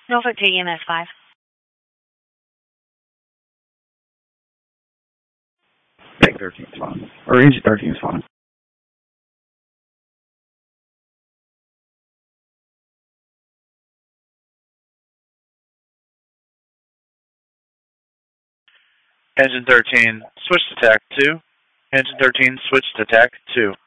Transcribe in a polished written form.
Norfolk to EMS 5. Bag 13 is fine. Or engine 13 is fine. Engine 13, switch to TAC 2. Engine 13, switch to TAC 2.